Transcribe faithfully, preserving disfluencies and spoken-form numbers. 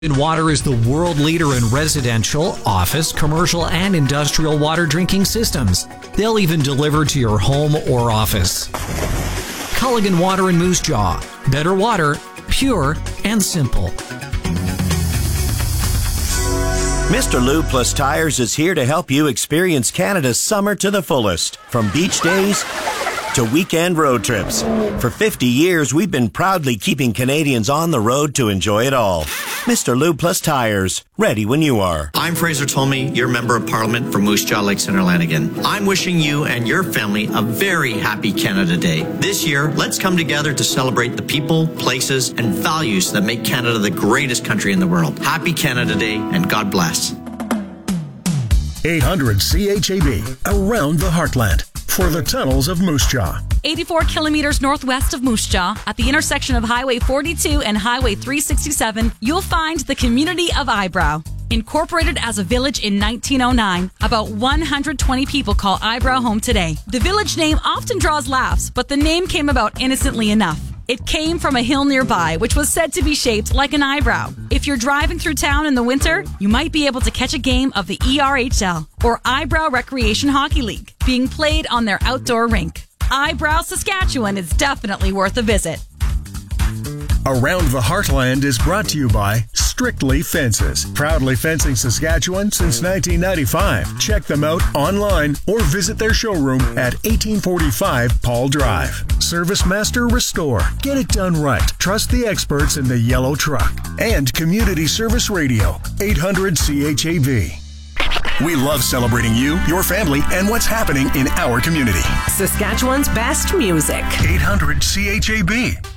Water is the world leader in residential, office, commercial, and industrial water drinking systems. They'll even deliver to your home or office. Culligan Water in Moose Jaw. Better water, pure and simple. Mister Lube Plus Tires is here to help you experience Canada's summer to the fullest. From beach days to weekend road trips. For fifty years, we've been proudly keeping Canadians on the road to enjoy it all. Mister Lube Plus Tires, ready when you are. I'm Fraser Tolmie, your Member of Parliament from Moose Jaw, Lake Centre, Lanigan. I'm wishing you and your family a very happy Canada Day. This year, let's come together to celebrate the people, places, and values that make Canada the greatest country in the world. Happy Canada Day, and God bless. eight hundred C H A B, around the heartland. For the tunnels of Moose Jaw. eighty-four kilometers northwest of Moose Jaw, at the intersection of Highway forty-two and Highway three sixty-seven, you'll find the community of Eyebrow. Incorporated as a village in nineteen oh nine, about one hundred twenty people call Eyebrow home today. The village name often draws laughs, but the name came about innocently enough. It came from a hill nearby, which was said to be shaped like an eyebrow. If you're driving through town in the winter, you might be able to catch a game of the E R H L, or Eyebrow Recreation Hockey League, being played on their outdoor rink. Eyebrow, Saskatchewan is definitely worth a visit. Around the Heartland is brought to you by Strictly Fences. Proudly fencing Saskatchewan since nineteen ninety-five. Check them out online or visit their showroom at eighteen forty-five Paul Drive. Service Master Restore. Get it done right. Trust the experts in the yellow truck. And Community Service Radio, eight hundred C H A V. We love celebrating you, your family, and what's happening in our community. Saskatchewan's best music. eight hundred C H A B.